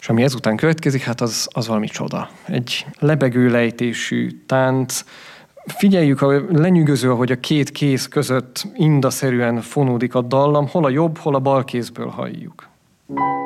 És ami ezután következik, hát az valami csoda. Egy lebegő lejtésű tánc. Figyeljük, lenyűgöző, ahogy a két kéz között indaszerűen fonódik a dallam, hol a jobb, hol a bal kézből halljuk.